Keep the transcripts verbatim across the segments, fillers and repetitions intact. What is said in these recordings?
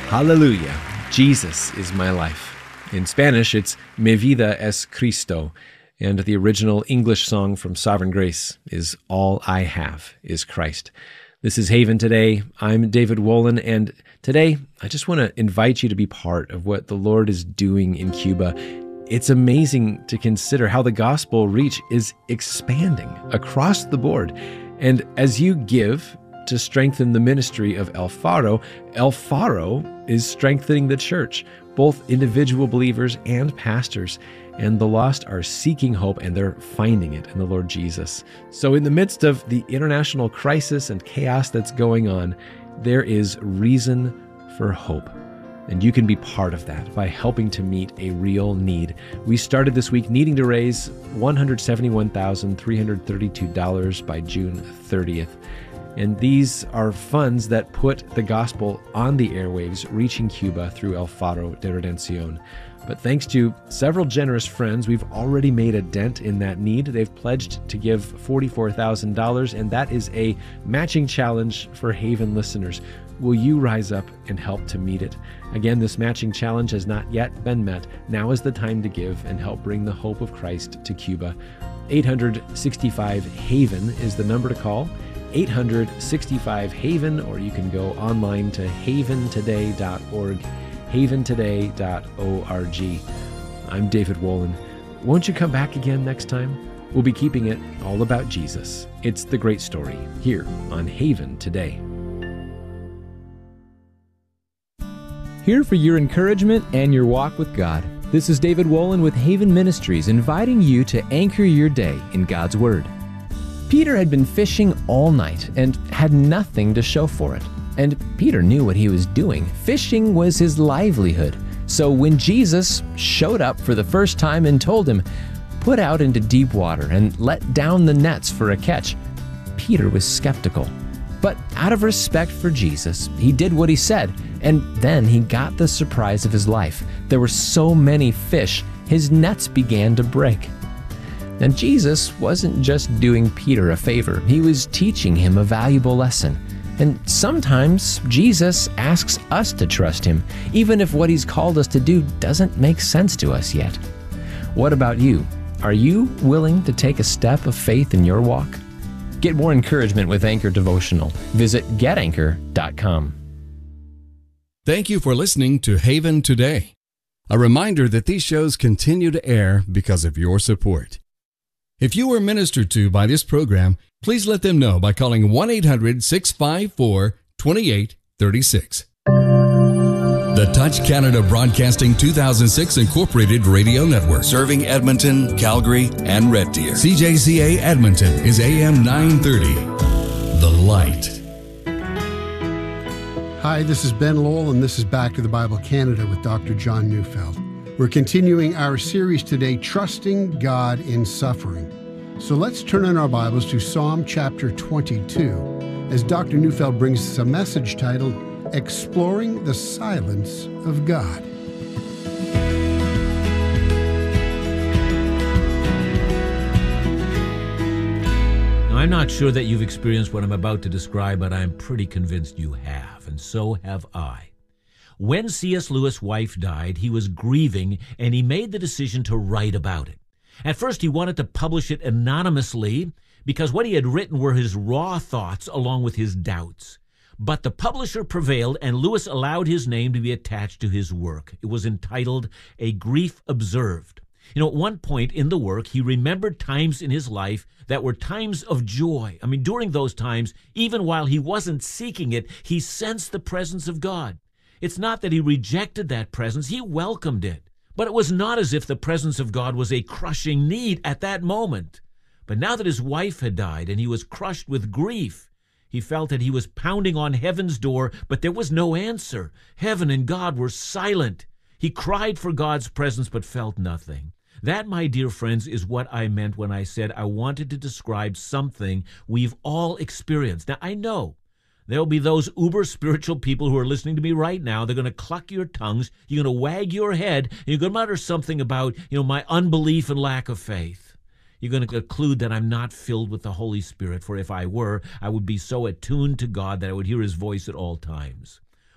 Hallelujah. Jesus is my life. In Spanish, it's Mi vida es Cristo. And the original English song from Sovereign Grace is All I Have is Christ. This is Haven Today. I'm David Wolin, and today I just want to invite you to be part of what the Lord is doing in Cuba. It's amazing to consider how the gospel reach is expanding across the board. And as you give to strengthen the ministry of El Faro, El Faro is strengthening the church, both individual believers and pastors. And the lost are seeking hope, and they're finding it in the Lord Jesus. So in the midst of the international crisis and chaos that's going on, there is reason for hope. And you can be part of that by helping to meet a real need. We started this week needing to raise one hundred seventy-one thousand three hundred thirty-two dollars by June thirtieth. And these are funds that put the gospel on the airwaves, reaching Cuba through El Faro de Redención. But thanks to several generous friends, we've already made a dent in that need. They've pledged to give forty-four thousand dollars, and that is a matching challenge for Haven listeners. Will you rise up and help to meet it? Again, this matching challenge has not yet been met. Now is the time to give and help bring the hope of Christ to Cuba. eight hundred sixty-five HAVEN is the number to call. eight hundred sixty-five HAVEN, or you can go online to haven today dot org. haven today dot org. I'm David Wolin. Won't you come back again next time? We'll be keeping it all about Jesus. It's the great story here on Haven Today. Here for your encouragement and your walk with God. This is David Wolin with Haven Ministries, inviting you to anchor your day in God's Word. Peter had been fishing all night and had nothing to show for it. And Peter knew what he was doing. Fishing was his livelihood. So when Jesus showed up for the first time and told him, "Put out into deep water and let down the nets for a catch," Peter was skeptical. But out of respect for Jesus, he did what he said, and then he got the surprise of his life. There were so many fish, his nets began to break. And Jesus wasn't just doing Peter a favor, he was teaching him a valuable lesson. And sometimes Jesus asks us to trust him, even if what he's called us to do doesn't make sense to us yet. What about you? Are you willing to take a step of faith in your walk? Get more encouragement with Anchor Devotional. Visit get anchor dot com. Thank you for listening to Haven Today. A reminder that these shows continue to air because of your support. If you were ministered to by this program, please let them know by calling one eight hundred six five four two eight three six. The Touch Canada Broadcasting two thousand six Incorporated Radio Network, serving Edmonton, Calgary, and Red Deer. C J C A Edmonton is A M nine thirty. The Light. Hi, this is Ben Lowell, and this is Back to the Bible Canada with Doctor John Neufeld. We're continuing our series today, Trusting God in Suffering. So let's turn in our Bibles to Psalm chapter twenty-two, as Doctor Neufeld brings us a message titled, Exploring the Silence of God. Now, I'm not sure that you've experienced what I'm about to describe, but I'm pretty convinced you have, and so have I. When C S Lewis' wife died, he was grieving, and he made the decision to write about it. At first, he wanted to publish it anonymously because what he had written were his raw thoughts along with his doubts. But the publisher prevailed, and Lewis allowed his name to be attached to his work. It was entitled A Grief Observed. You know, at one point in the work, he remembered times in his life that were times of joy. I mean, during those times, even while he wasn't seeking it, he sensed the presence of God. It's not that he rejected that presence, he welcomed it. But it was not as if the presence of God was a crushing need at that moment. But now that his wife had died and he was crushed with grief, he felt that he was pounding on heaven's door, but there was no answer. Heaven and God were silent. He cried for God's presence, but felt nothing. That, my dear friends, is what I meant when I said I wanted to describe something we've all experienced. Now, I know there'll be those uber-spiritual people who are listening to me right now. They're going to cluck your tongues. You're going to wag your head. And you're going to mutter something about, you know, my unbelief and lack of faith. You're going to conclude that I'm not filled with the Holy Spirit, for if I were, I would be so attuned to God that I would hear his voice at all times.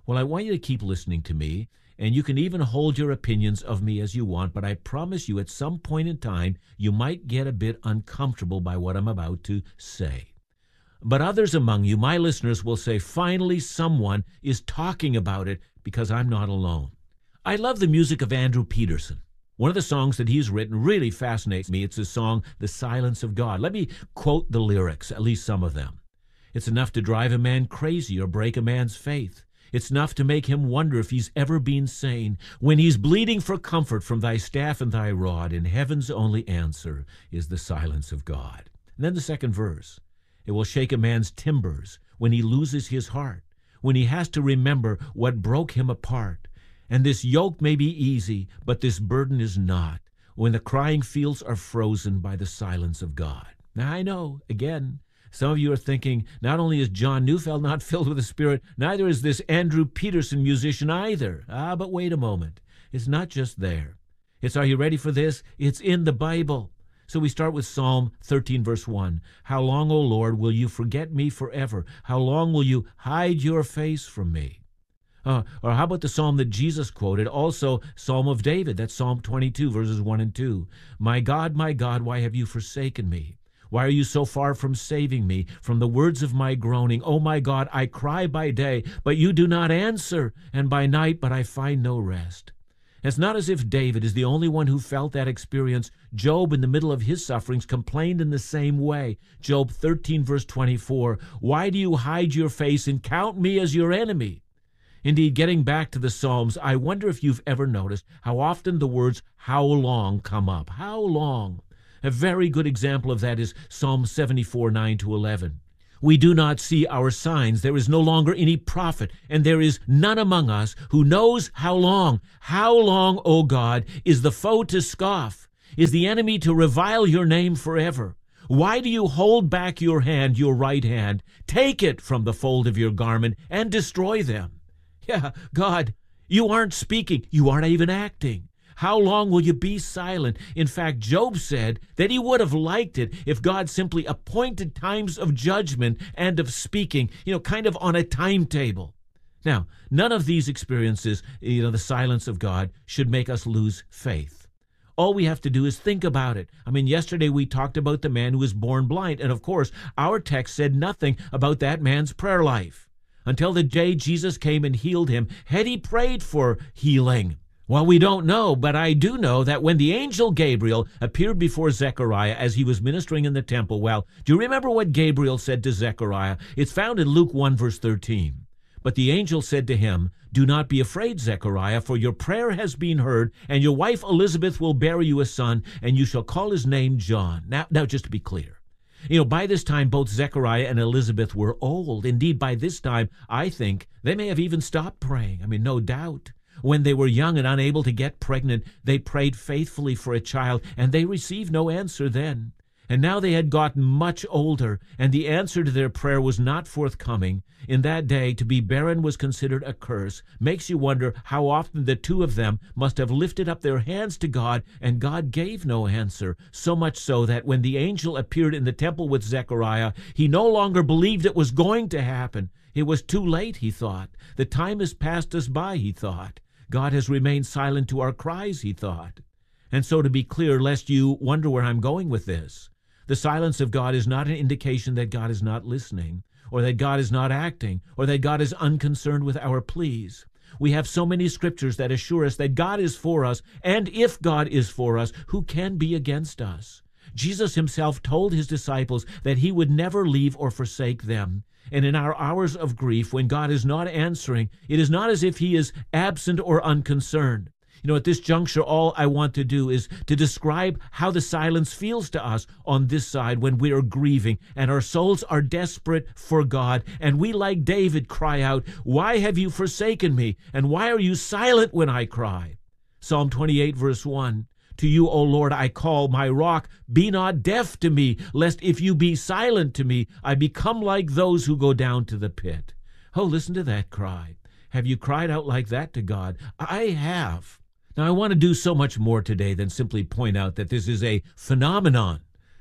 Well, I want you to keep listening to me, and you can even hold your opinions of me as you want, but I promise you at some point in time, you might get a bit uncomfortable by what I'm about to say. But others among you, my listeners, will say, finally someone is talking about it, because I'm not alone. I love the music of Andrew Peterson. One of the songs that he's written really fascinates me. It's the song, The Silence of God. Let me quote the lyrics, at least some of them. It's enough to drive a man crazy or break a man's faith. It's enough to make him wonder if he's ever been sane. When he's bleeding for comfort from thy staff and thy rod, and heaven's only answer is the silence of God. And then the second verse. It will shake a man's timbers when he loses his heart, when he has to remember what broke him apart. And this yoke may be easy, but this burden is not, when the crying fields are frozen by the silence of God. Now I know, again, some of you are thinking, not only is John Neufeld not filled with the Spirit, neither is this Andrew Peterson musician either. Ah, but wait a moment. It's not just there. It's, are you ready for this? It's in the Bible. So we start with Psalm thirteen, verse one. How long, O Lord, will you forget me forever? How long will you hide your face from me? Uh, or how about the psalm that Jesus quoted, also Psalm of David, that's Psalm twenty-two, verses one and two. My God, my God, why have you forsaken me? Why are you so far from saving me from the words of my groaning? Oh, my God, I cry by day, but you do not answer, and by night, but I find no rest. It's not as if David is the only one who felt that experience. Job, in the middle of his sufferings, complained in the same way. Job thirteen, verse twenty-four, why do you hide your face and count me as your enemy? Indeed, getting back to the Psalms, I wonder if you've ever noticed how often the words how long come up. How long? A very good example of that is Psalm seventy-four, nine to eleven. We do not see our signs. There is no longer any prophet, and there is none among us who knows how long. How long, O God, is the foe to scoff? Is the enemy to revile your name forever? Why do you hold back your hand, your right hand? Take it from the fold of your garment and destroy them. Yeah, God, you aren't speaking. You aren't even acting. How long will you be silent? In fact, Job said that he would have liked it if God simply appointed times of judgment and of speaking, you know, kind of on a timetable. Now, none of these experiences, you know, the silence of God, should make us lose faith. All we have to do is think about it. I mean, yesterday we talked about the man who was born blind, and of course, our text said nothing about that man's prayer life. Until the day Jesus came and healed him, had he prayed for healing? Well, we don't know, but I do know that when the angel Gabriel appeared before Zechariah as he was ministering in the temple, well, do you remember what Gabriel said to Zechariah? It's found in Luke one, verse thirteen. But the angel said to him, do not be afraid, Zechariah, for your prayer has been heard, and your wife Elizabeth will bear you a son, and you shall call his name John. Now, now just to be clear, you know, by this time, both Zechariah and Elizabeth were old. Indeed, by this time, I think they may have even stopped praying. I mean, no doubt. When they were young and unable to get pregnant, they prayed faithfully for a child, and they received no answer then. And now they had gotten much older, and the answer to their prayer was not forthcoming. In that day, to be barren was considered a curse. Makes you wonder how often the two of them must have lifted up their hands to God, and God gave no answer. So much so that when the angel appeared in the temple with Zechariah, he no longer believed it was going to happen. It was too late, he thought. The time has passed us by, he thought. God has remained silent to our cries, he thought. And so, to be clear, lest you wonder where I'm going with this, the silence of God is not an indication that God is not listening, or that God is not acting, or that God is unconcerned with our pleas. We have so many scriptures that assure us that God is for us, and if God is for us, who can be against us? Jesus himself told his disciples that he would never leave or forsake them. And in our hours of grief, when God is not answering, it is not as if he is absent or unconcerned. You know, at this juncture, all I want to do is to describe how the silence feels to us on this side when we are grieving and our souls are desperate for God. And we, like David, cry out, why have you forsaken me? And why are you silent when I cry? Psalm twenty-eight, verse one. To you, O Lord, I call, my rock, be not deaf to me, lest if you be silent to me, I become like those who go down to the pit. Oh, listen to that cry. Have you cried out like that to God? I have. Now, I want to do so much more today than simply point out that this is a phenomenon.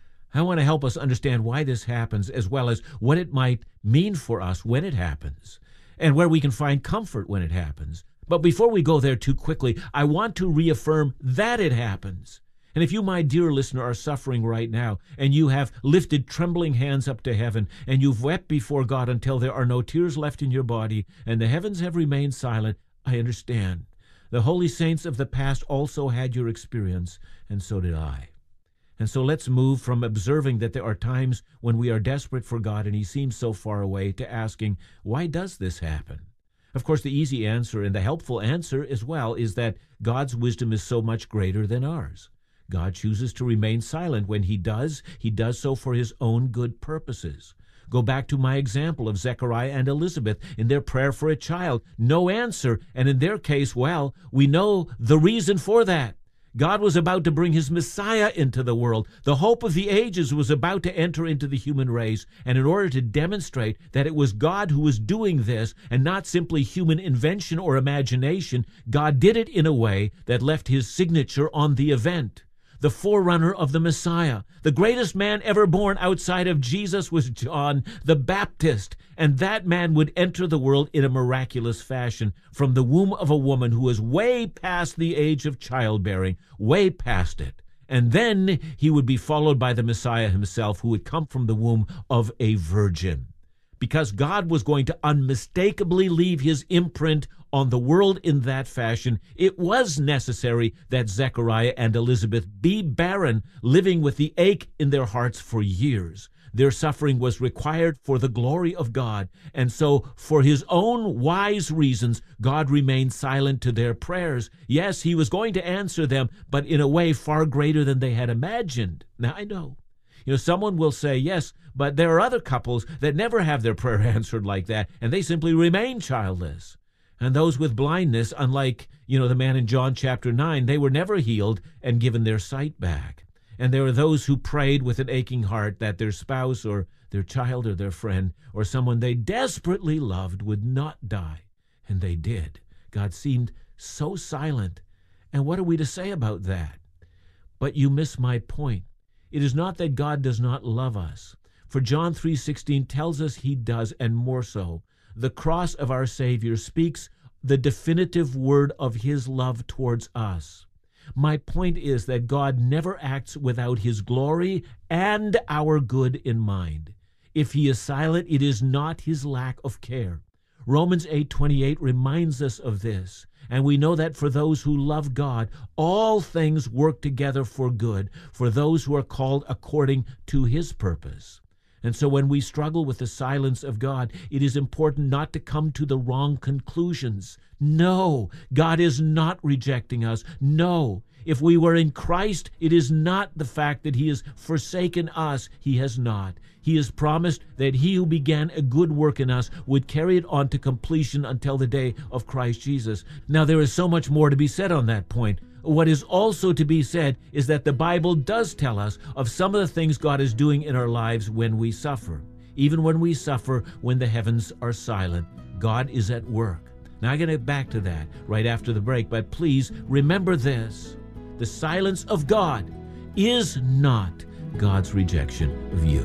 I want to help us understand why this happens, as well as what it might mean for us when it happens. and where we can find comfort when it happens. But before we go there too quickly, I want to reaffirm that it happens. And if you, my dear listener, are suffering right now, and you have lifted trembling hands up to heaven, and you've wept before God until there are no tears left in your body, and the heavens have remained silent, I understand. The holy saints of the past also had your experience, and so did I. And so let's move from observing that there are times when we are desperate for God and He seems so far away to asking, why does this happen? Of course, the easy answer and the helpful answer as well is that God's wisdom is so much greater than ours. God chooses to remain silent. When He does, He does so for His own good purposes. Go back to my example of Zechariah and Elizabeth in their prayer for a child. No answer, and in their case, well, we know the reason for that. God was about to bring His Messiah into the world. The hope of the ages was about to enter into the human race, and in order to demonstrate that it was God who was doing this and not simply human invention or imagination, God did it in a way that left His signature on the event. The forerunner of the Messiah. The greatest man ever born outside of Jesus was John the Baptist, and that man would enter the world in a miraculous fashion from the womb of a woman who was way past the age of childbearing, way past it. And then he would be followed by the Messiah himself, who would come from the womb of a virgin. Because God was going to unmistakably leave His imprint on the world in that fashion, it was necessary that Zechariah and Elizabeth be barren, living with the ache in their hearts for years. Their suffering was required for the glory of God, and so for His own wise reasons, God remained silent to their prayers. Yes, He was going to answer them, but in a way far greater than they had imagined. Now, I know. You know, someone will say, yes, but there are other couples that never have their prayer answered like that, and they simply remain childless. And those with blindness, unlike, you know, the man in John chapter nine, they were never healed and given their sight back. And there are those who prayed with an aching heart that their spouse or their child or their friend or someone they desperately loved would not die. And they did. God seemed so silent. And what are we to say about that? But you miss my point. It is not that God does not love us. For John three sixteen tells us He does, and more so. The cross of our Savior speaks the definitive word of His love towards us. My point is that God never acts without His glory and our good in mind. If He is silent, it is not His lack of care. Romans eight twenty-eight reminds us of this, and we know that for those who love God, all things work together for good, for those who are called according to His purpose. And so when we struggle with the silence of God, it is important not to come to the wrong conclusions. No, God is not rejecting us. No, if we were in Christ, it is not the fact that He has forsaken us. He has not. He has promised that He who began a good work in us would carry it on to completion until the day of Christ Jesus. Now, there is so much more to be said on that point. What is also to be said is that the Bible does tell us of some of the things God is doing in our lives when we suffer. Even when we suffer, when the heavens are silent, God is at work. Now, I'm going to get back to that right after the break, but please remember this. The silence of God is not God's rejection of you.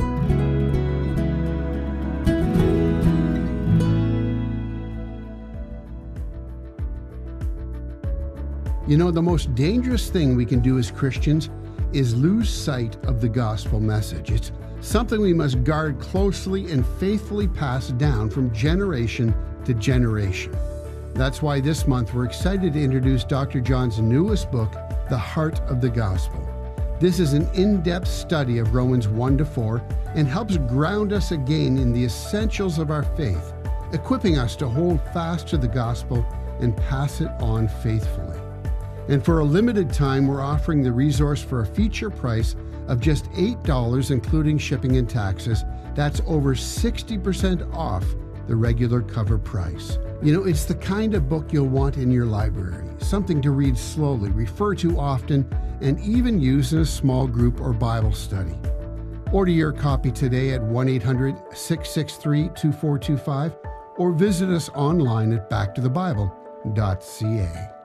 You know, the most dangerous thing we can do as Christians is lose sight of the gospel message. It's something we must guard closely and faithfully pass down from generation to generation. That's why this month we're excited to introduce Doctor John's newest book, The Heart of the Gospel. This is an in-depth study of Romans one to four and helps ground us again in the essentials of our faith, equipping us to hold fast to the gospel and pass it on faithfully. And for a limited time, we're offering the resource for a feature price of just eight dollars, including shipping and taxes. That's over sixty percent off the regular cover price. You know, it's the kind of book you'll want in your library, something to read slowly, refer to often, and even use in a small group or Bible study. Order your copy today at one eight hundred, six six three, two four two five or visit us online at back to the bible dot c a.